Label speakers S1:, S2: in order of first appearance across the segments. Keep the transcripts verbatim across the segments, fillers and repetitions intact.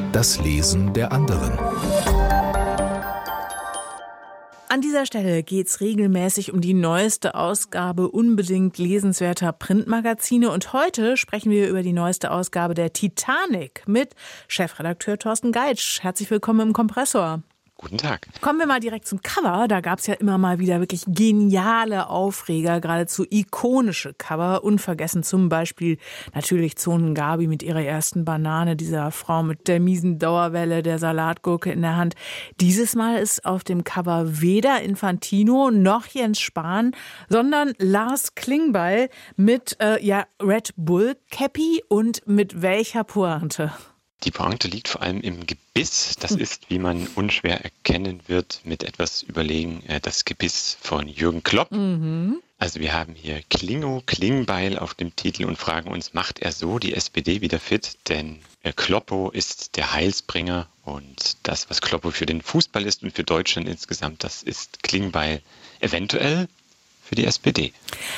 S1: Das Lesen der anderen.
S2: An dieser Stelle geht es regelmäßig um die neueste Ausgabe unbedingt lesenswerter Printmagazine. Und heute sprechen wir über die neueste Ausgabe der Titanic mit Chefredakteur Thorsten Geitsch. Herzlich willkommen im Kompressor.
S3: Guten Tag.
S2: Kommen wir mal direkt zum Cover. Da gab es ja immer mal wieder wirklich geniale Aufreger, geradezu ikonische Cover. Unvergessen zum Beispiel natürlich Zonen Gabi mit ihrer ersten Banane, dieser Frau mit der miesen Dauerwelle, der Salatgurke in der Hand. Dieses Mal ist auf dem Cover weder Infantino noch Jens Spahn, sondern Lars Klingbeil mit äh, ja, Red Bull Cappy und mit welcher Pointe?
S3: Die Pointe liegt vor allem im Gebiss. Das ist, wie man unschwer erkennen wird, mit etwas Überlegen, das Gebiss von Jürgen Klopp. Mhm. Also wir haben hier Klingo, Klingbeil auf dem Titel und fragen uns, macht er so die S P D wieder fit? Denn Kloppo ist der Heilsbringer und das, was Kloppo für den Fußball ist und für Deutschland insgesamt, das ist Klingbeil eventuell für die S P D.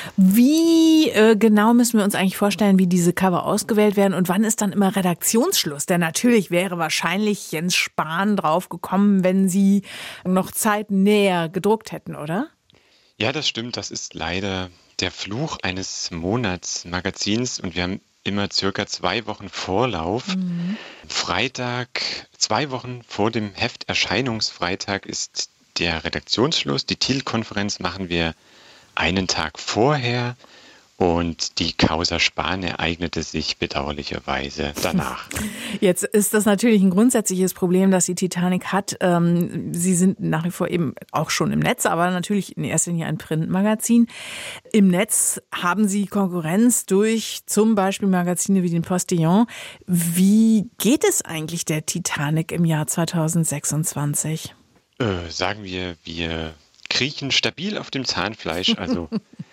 S2: Wie äh, genau müssen wir uns eigentlich vorstellen, wie diese Cover ausgewählt werden und wann ist dann immer Redaktionsschluss? Denn natürlich wäre wahrscheinlich Jens Spahn drauf gekommen, wenn Sie noch zeitnäher gedruckt hätten, oder?
S3: Ja, das stimmt. Das ist leider der Fluch eines Monatsmagazins und wir haben immer circa zwei Wochen Vorlauf. Mhm. Freitag, zwei Wochen vor dem Hefterscheinungsfreitag ist der Redaktionsschluss. Die Titelkonferenz machen wir einen Tag vorher und die Causa Spahn ereignete sich bedauerlicherweise danach.
S2: Jetzt ist das natürlich ein grundsätzliches Problem, das die Titanic hat. Sie sind nach wie vor eben auch schon im Netz, aber natürlich in erster Linie ein Printmagazin. Im Netz haben Sie Konkurrenz durch zum Beispiel Magazine wie den Postillon. Wie geht es eigentlich der Titanic im Jahr zweitausendsechsundzwanzig?
S3: Äh, sagen wir, wir kriechen stabil auf dem Zahnfleisch, also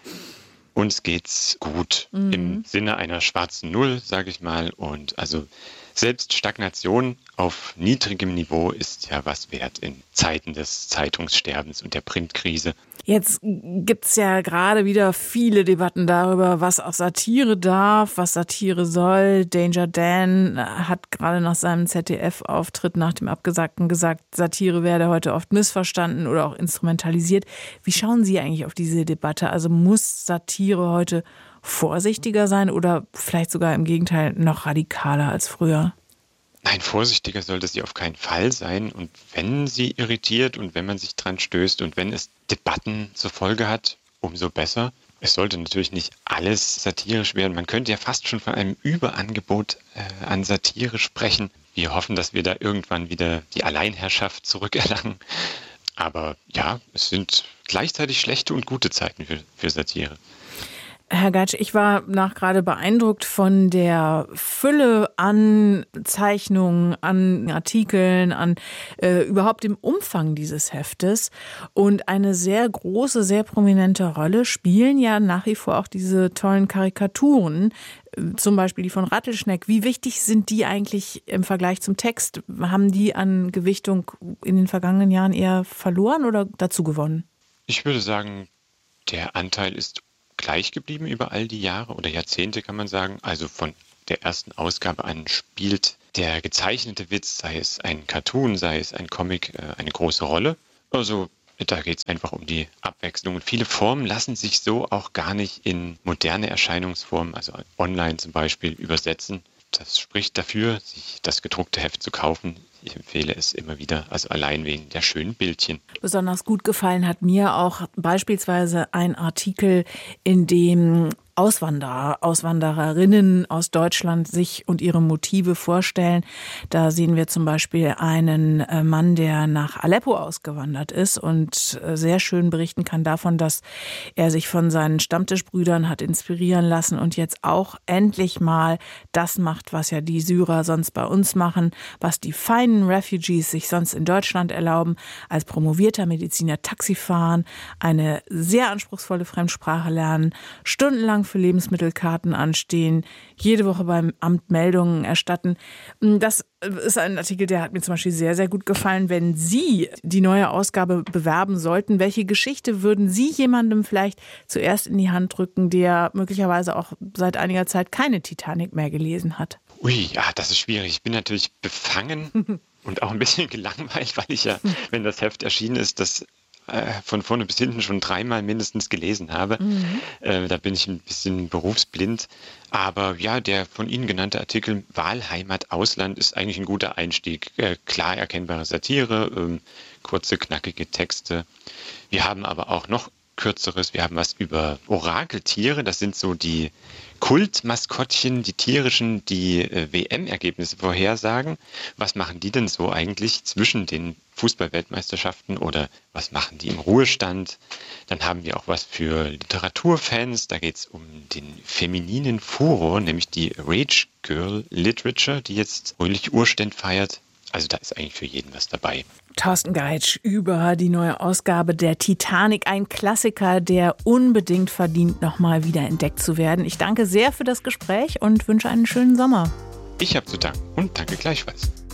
S3: uns geht's gut mhm. im Sinne einer schwarzen Null, sage ich mal. Und also selbst Stagnation auf niedrigem Niveau ist ja was wert in Zeiten des Zeitungssterbens und der Printkrise.
S2: Jetzt gibt's ja gerade wieder viele Debatten darüber, was auch Satire darf, was Satire soll. Danger Dan hat gerade nach seinem Z D F-Auftritt nach dem Abgesagten gesagt, Satire werde heute oft missverstanden oder auch instrumentalisiert. Wie schauen Sie eigentlich auf diese Debatte? Also muss Satire heute vorsichtiger sein oder vielleicht sogar im Gegenteil noch radikaler als früher?
S3: Nein, vorsichtiger sollte sie auf keinen Fall sein. Und wenn sie irritiert und wenn man sich dran stößt und wenn es Debatten zur Folge hat, umso besser. Es sollte natürlich nicht alles satirisch werden. Man könnte ja fast schon von einem Überangebot äh, an Satire sprechen. Wir hoffen, dass wir da irgendwann wieder die Alleinherrschaft zurückerlangen. Aber ja, es sind gleichzeitig schlechte und gute Zeiten für, für Satire.
S2: Herr Geitsch, ich war nach gerade beeindruckt von der Fülle an Zeichnungen, an Artikeln, an äh, überhaupt dem Umfang dieses Heftes. Und eine sehr große, sehr prominente Rolle spielen ja nach wie vor auch diese tollen Karikaturen, äh, zum Beispiel die von Rattelschneck. Wie wichtig sind die eigentlich im Vergleich zum Text? Haben die an Gewichtung in den vergangenen Jahren eher verloren oder dazu gewonnen?
S3: Ich würde sagen, der Anteil ist gleich geblieben über all die Jahre oder Jahrzehnte, kann man sagen. Also von der ersten Ausgabe an spielt der gezeichnete Witz, sei es ein Cartoon, sei es ein Comic, eine große Rolle. Also da geht es einfach um die Abwechslung. Und viele Formen lassen sich so auch gar nicht in moderne Erscheinungsformen, also online zum Beispiel, übersetzen. Das spricht dafür, sich das gedruckte Heft zu kaufen. Ich empfehle es immer wieder, also allein wegen der schönen Bildchen.
S2: Besonders gut gefallen hat mir auch beispielsweise ein Artikel, in dem Auswanderer, Auswandererinnen aus Deutschland sich und ihre Motive vorstellen. Da sehen wir zum Beispiel einen Mann, der nach Aleppo ausgewandert ist und sehr schön berichten kann davon, dass er sich von seinen Stammtischbrüdern hat inspirieren lassen und jetzt auch endlich mal das macht, was ja die Syrer sonst bei uns machen, was die feinen Refugees sich sonst in Deutschland erlauben, als promovierter Mediziner Taxi fahren, eine sehr anspruchsvolle Fremdsprache lernen, stundenlang für Lebensmittelkarten anstehen, jede Woche beim Amt Meldungen erstatten. Das ist ein Artikel, der hat mir zum Beispiel sehr, sehr gut gefallen. Wenn Sie die neue Ausgabe bewerben sollten, welche Geschichte würden Sie jemandem vielleicht zuerst in die Hand drücken, der möglicherweise auch seit einiger Zeit keine Titanic mehr gelesen hat?
S3: Ui, ja, das ist schwierig. Ich bin natürlich befangen und auch ein bisschen gelangweilt, weil ich ja, wenn das Heft erschienen ist, das äh, von vorne bis hinten schon dreimal mindestens gelesen habe. Mhm. Äh, da bin ich ein bisschen berufsblind. Aber ja, der von Ihnen genannte Artikel Wahlheimat Ausland ist eigentlich ein guter Einstieg. Äh, klar erkennbare Satire, ähm, kurze, knackige Texte. Wir haben aber auch noch Kürzeres. Wir haben was über Orakeltiere. Das sind so die Kultmaskottchen, die tierischen, die äh, W M-Ergebnisse vorhersagen. Was machen die denn so eigentlich zwischen den Fußball-Weltmeisterschaften oder was machen die im Ruhestand? Dann haben wir auch was für Literaturfans. Da geht es um den femininen Furor, nämlich die Rage Girl Literature, die jetzt fröhlich Urständ feiert. Also da ist eigentlich für jeden was dabei.
S2: Thorsten Geitsch über die neue Ausgabe der Titanic, ein Klassiker, der unbedingt verdient, nochmal wieder entdeckt zu werden. Ich danke sehr für das Gespräch und wünsche einen schönen Sommer.
S3: Ich habe zu danken und danke gleichfalls.